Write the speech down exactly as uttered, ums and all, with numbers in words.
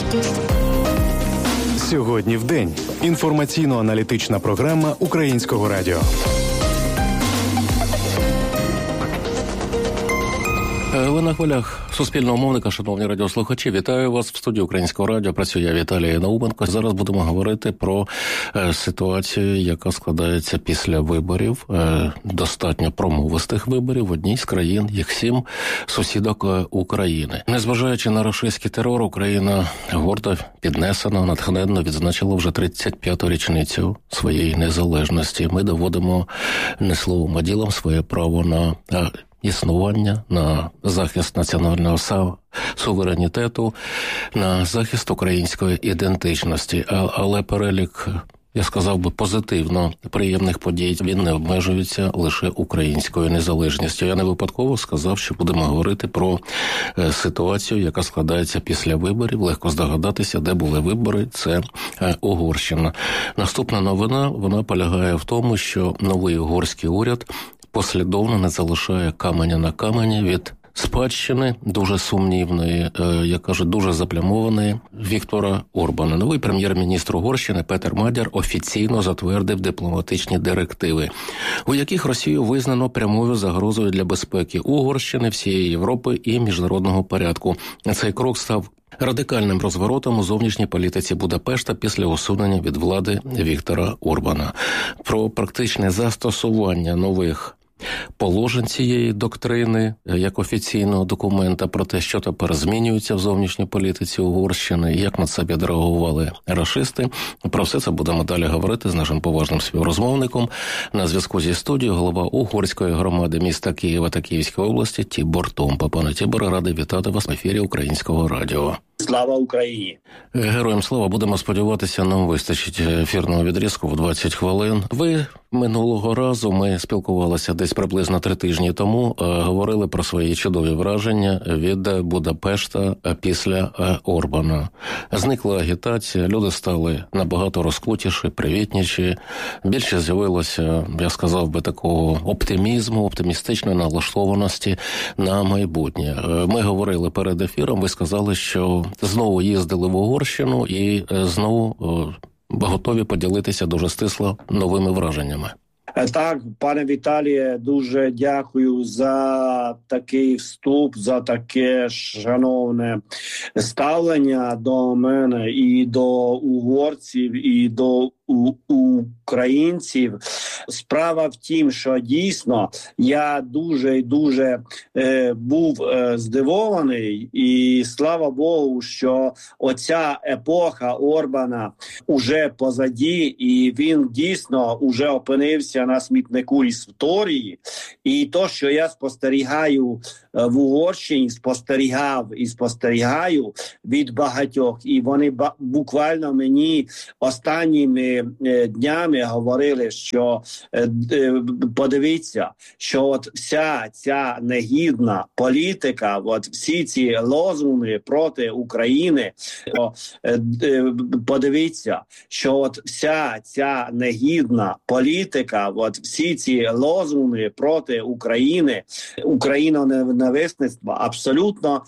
Сьогодні в день. Інформаційно-аналітична програма Українського радіо. Ви на хвилях суспільного мовника, шановні радіослухачі. Вітаю вас в студії Українського радіо. Працює я, Віталій Науменко. Зараз будемо говорити про е, ситуацію, яка складається після виборів, е, достатньо промовистих виборів в одній з країн, їх сім, сусідок України. Незважаючи на рашистський терор, Україна гордо, піднесено, натхненно відзначила вже тридцять п'яту річницю своєї незалежності. Ми доводимо не словом, а ділом своє право на е, існування, на захист національного суверенітету, на захист української ідентичності. А, але перелік, я сказав би, позитивно приємних подій, він не обмежується лише українською незалежністю. Я не випадково сказав, що будемо говорити про е, ситуацію, яка складається після виборів. Легко здогадатися, де були вибори. Це е, Угорщина. Наступна новина, вона полягає в тому, що новий угорський уряд послідовно не залишає каменя на камені від спадщини дуже сумнівної, я кажу, дуже заплямованої Віктора Орбана. Новий прем'єр-міністр Угорщини Петер Мадяр офіційно затвердив дипломатичні директиви, у яких Росію визнано прямою загрозою для безпеки Угорщини, всієї Європи і міжнародного порядку. Цей крок став радикальним розворотом у зовнішній політиці Будапешта після усунення від влади Віктора Орбана. Про практичне застосування нових положень цієї доктрини як офіційного документа про те, що тепер змінюється в зовнішній політиці Угорщини, як на це відреагували рашисти. Про все це будемо далі говорити з нашим поважним співрозмовником. На зв'язку зі студією голова угорської громади міста Києва та Київської області Тібор Томпа. Пане Тіборе, радий вітати вас в ефірі Українського радіо. Слава Україні! Героям слава. Будемо сподіватися, нам вистачить ефірного відрізку в двадцять хвилин. Ви минулого разу, ми спілкувалися десь приблизно три тижні тому, говорили про свої чудові враження від Будапешта після Орбана. Зникла агітація, люди стали набагато розкутіші, привітніші. Більше з'явилося, я сказав би, такого оптимізму, оптимістичної налаштованості на майбутнє. Ми говорили перед ефіром, ви сказали, що знову їздили в Угорщину і знову готові поділитися дуже стисло новими враженнями. Так, пане Віталіє, дуже дякую за такий вступ, за таке шановне ставлення до мене і до угорців, і до у, українців. Справа в тім, що дійсно я дуже і дуже е, був е, здивований, і слава Богу, що оця епоха Орбана уже позаді, і він дійсно уже опинився на смітнику історії. І то, що я спостерігаю в Угорщині, спостерігав і спостерігаю від багатьох, і вони ба- буквально мені останніми е, днями говорили, що е, е, подивіться, що от вся ця негідна політика, от всі ці лозунги проти України, о, е, е, подивіться, що от вся ця негідна політика, от всі ці лозунги проти України, україноненависництва абсолютно